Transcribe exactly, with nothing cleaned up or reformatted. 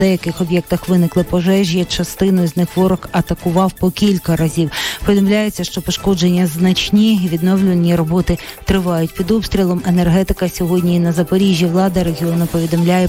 В деяких об'єктах виникли пожежі, частину з них ворог атакував по кілька разів. Повідомляється, що пошкодження значні і відновлювальні роботи тривають. Під обстрілом енергетика сьогодні і на Запоріжжі. Влада регіону повідомляє